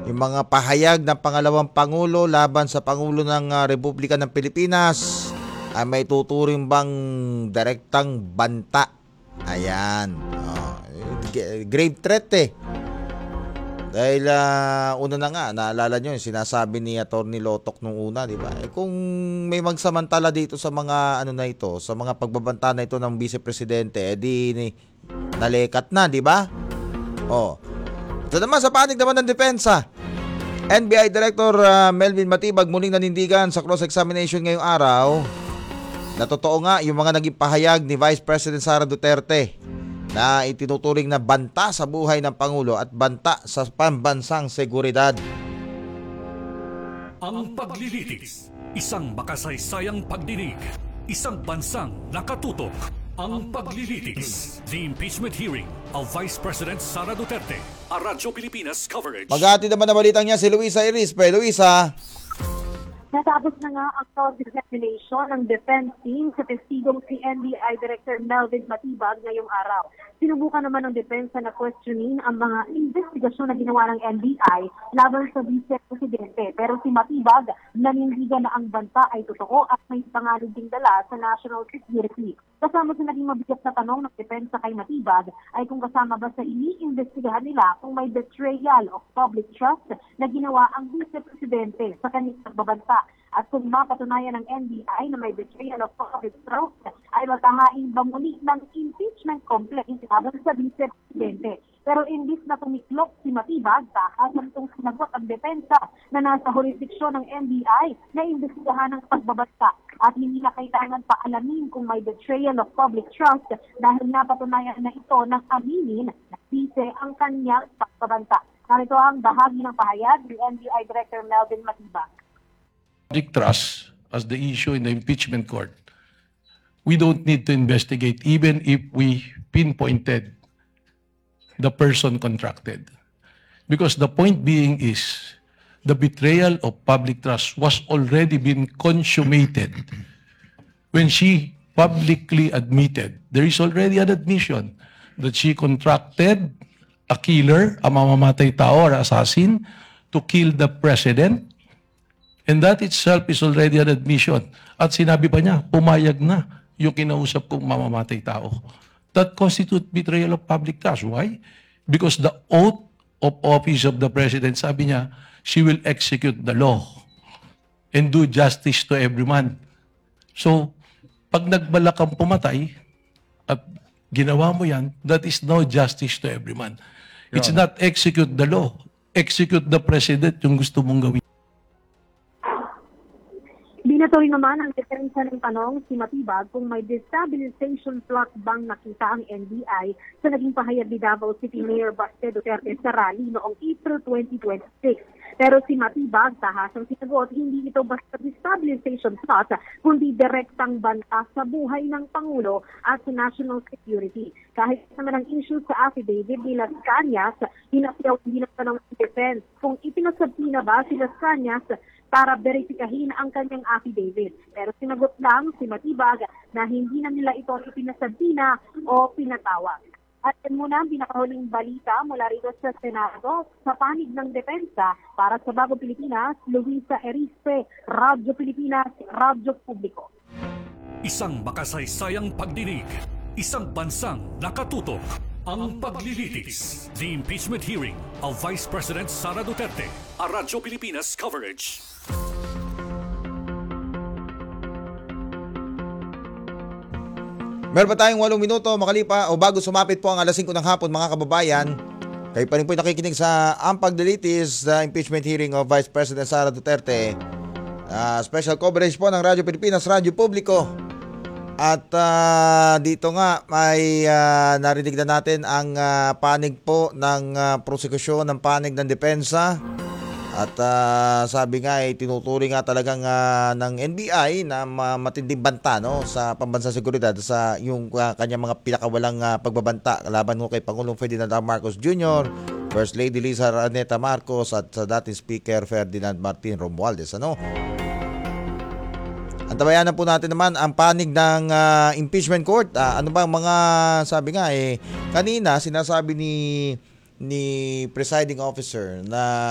yung mga pahayag ng pangalawang Pangulo laban sa Pangulo ng Republika ng Pilipinas ay may tuturing bang direktang banta. Ayan. Grave threat eh. Dahil una na nga, naalala nyo yung sinasabi ni Atty. Lotok nung una, di ba? Kung may magsamantala dito sa mga ano na ito, sa mga pagbabanta na ito ng Vice Presidente, nalekat na, di ba? Ito naman sa panig naman ng depensa. NBI Director Melvin Matibag muling nanindigan sa cross-examination ngayong araw na totoo nga yung mga naging pahayag ni Vice President Sara Duterte na itinuturing na banta sa buhay ng Pangulo at banta sa pambansang seguridad. Ang paglilitis, isang makasaysayang pagdinig, isang bansang nakatutok. Ang paglilitis, the impeachment hearing of Vice President Sara Duterte. A Radyo Pilipinas coverage. Maghati naman na balitang niya si Luisa Irispe. Luisa. Natapos na nga ang cross-examination ng defense team sa testigong si NBI Director Melvin Matibag ngayong araw. Sinubukan naman ng depensa na questioning ang mga investigasyon na ginawa ng NBI laban sa Vice Presidente. Pero si Matibag nanindigan na ang banta ay totoo at may pangalan ding dala sa national security. Kasama sa naging mabigat na tanong ng depensa kay Matibag ay kung kasama ba sa iniimbestigahan nila kung may betrayal of public trust na ginawa ang Vice Presidente sa kanyang pagbabanta. At kung mapatunayan ng NBI na may betrayal of public trust, ay maghahain ba muli ng impeachment complaint laban sa Vice Presidente. Pero imbis na tumiklop si Matibag, nitong sinagot ang depensa na nasa jurisdiksyon ng NBI na imbestigahan ng pagbabanta at hindi na kailangan paalamin kung may betrayal of public trust dahil napatunayan na ito ng aminin na Vice ang kanyang pagbabanta. Narito ang bahagi ng pahayag ni NBI Director Melvin Matibag. Public trust as the issue in the impeachment court, we don't need to investigate even if we pinpointed the person contracted. Because the point being is the betrayal of public trust was already been consummated when she publicly admitted, there is already an admission that she contracted a killer, a mamamatay tao or assassin, to kill the president. And that itself is already an admission. At sinabi pa niya, pumayag na yung kinausap kong mamamatay tao. That constitutes betrayal of public trust. Why? Because the oath of office of the president, sabi niya, she will execute the law and do justice to every man. So, pag nagbalak kang pumatay at ginawa mo yan, that is no justice to every man. It's not execute the law. Execute the president yung gusto mong gawin. Binatoy naman ang depensa ng tanong si Matibag kung may destabilization plot bang nakita ang NBI sa naging pahayag ni Davao City Mayor Baste Duterte sa rally noong April 2026. Pero si Matibag, tahasang sinagot, hindi ito basta destabilization plot, kundi direktang banta sa buhay ng Pangulo at sa national security. Kahit naman ang issue sa affidavit ni Las Cañas, hinapyaw hindi ng tanong ng defense kung ipinasabti na ba si Las Cañas para verifikahin ang kanyang affidavit. Pero sinagot lang si Matibag na hindi na nila ito ipinasabina o pinatawag. At yan muna ang pinakahuling balita mula rito sa Senado sa panig ng depensa para sa Bago Pilipinas, Luisa Erispe, Radyo Pilipinas, Radyo Publiko. Isang makasaysayang pagdinig, isang bansang nakatutok. Ang paglilitis, the impeachment hearing of Vice President Sara Duterte. A Radyo Pilipinas coverage. Meron pa tayong 8 minuto makalipa o bago sumapit po ang alas 5 ng hapon mga kababayan. Kayo pa rin po nakikinig sa ang paglilitis sa impeachment hearing of Vice President Sara Duterte. Special coverage po ng Radyo Pilipinas, Radyo Publiko. At dito nga may narinig na natin ang panig po ng prosekusyon, ng panig ng depensa. At sabi nga ay tinuturing nga talagang ng NBI na matinding banta sa pambansang seguridad sa yung kanyang mga pinakawalang pagbabanta laban mo kay Pangulong Ferdinand R. Marcos Jr., First Lady Liza Araneta Marcos at sa dating Speaker Ferdinand Martin Romualdez. Antabayanan po natin naman ang panig ng impeachment court. Ano ba mga sabi nga kanina sinasabi ni presiding officer na